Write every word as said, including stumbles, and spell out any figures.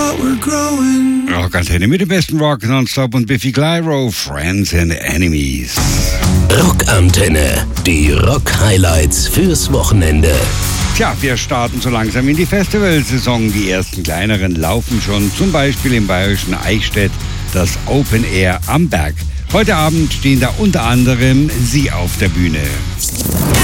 but we're growing. Rockantenne mit dem besten Rock nonstop und Biffy Clyro, Friends and Enemies. Rockantenne, die Rock-Highlights fürs Wochenende. Tja, wir starten so langsam in die Festivalsaison. Die ersten kleineren laufen schon, zum Beispiel im bayerischen Eichstätt, das Open Air am Berg. Heute Abend stehen da unter anderem Sie auf der Bühne.